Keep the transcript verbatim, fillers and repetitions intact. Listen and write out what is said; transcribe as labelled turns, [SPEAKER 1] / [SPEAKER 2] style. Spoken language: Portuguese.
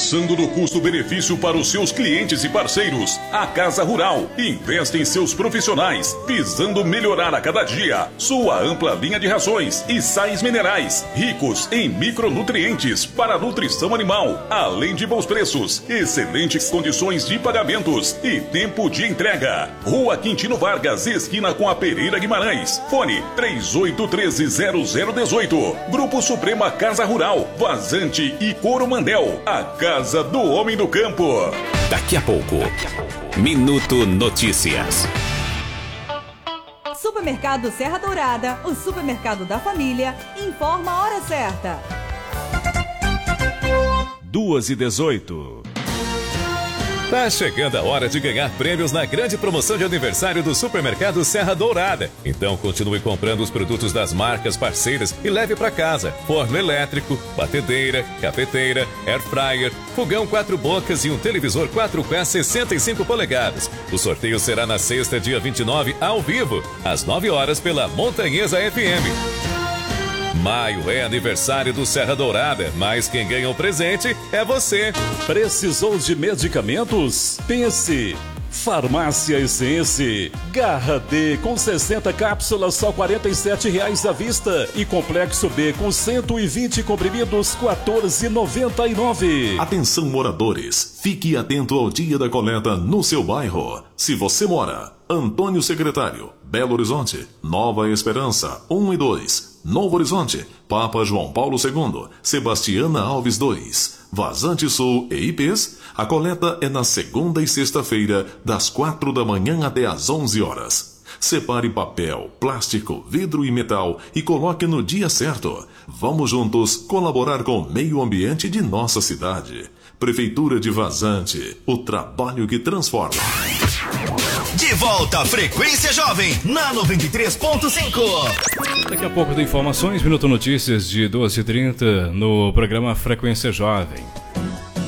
[SPEAKER 1] Pensando no custo-benefício para os seus clientes e parceiros, a Casa Rural investe em seus profissionais, visando melhorar a cada dia sua ampla linha de rações e sais minerais, ricos em micronutrientes para a nutrição animal, além de bons preços, excelentes condições de pagamentos e tempo de entrega. Rua Quintino Vargas, esquina com a Pereira Guimarães. Fone três oito um três zero zero um oito. Grupo Suprema Casa Rural, Vazante e Coromandel, a casa do homem do campo.
[SPEAKER 2] Daqui a pouco, Minuto Notícias.
[SPEAKER 3] Supermercado Serra Dourada, o supermercado da família, informa a hora certa.
[SPEAKER 4] duas e dezoito.
[SPEAKER 5] Tá chegando a hora de ganhar prêmios na grande promoção de aniversário do Supermercado Serra Dourada. Então continue comprando os produtos das marcas parceiras e leve para casa forno elétrico, batedeira, cafeteira, air fryer, fogão quatro bocas e um televisor quatro K sessenta e cinco polegadas. O sorteio será na sexta, dia vinte e nove, ao vivo, às nove horas pela Montanhesa F M. Maio é aniversário do Serra Dourada, mas quem ganha o presente é você.
[SPEAKER 4] Precisou de medicamentos? Pense! Farmácia Essence. Garra D com sessenta cápsulas, só quarenta e sete reais à vista. E Complexo B com cento e vinte comprimidos, quatorze reais e noventa e nove.
[SPEAKER 6] Atenção moradores, fique atento ao dia da coleta no seu bairro. Se você mora Antônio Secretário, Belo Horizonte, Nova Esperança, um e dois. Novo Horizonte, Papa João Paulo segundo, Sebastiana Alves dois, Vazante Sul e I Ps, a coleta é na segunda e sexta-feira, das quatro da manhã até às onze horas. Separe papel, plástico, vidro e metal e coloque no dia certo. Vamos juntos colaborar com o meio ambiente de nossa cidade. Prefeitura de Vazante, o trabalho que transforma.
[SPEAKER 7] De volta à Frequência Jovem, na noventa e três ponto cinco.
[SPEAKER 8] Daqui a pouco tem informações, Minuto Notícias de doze e trinta no programa Frequência Jovem.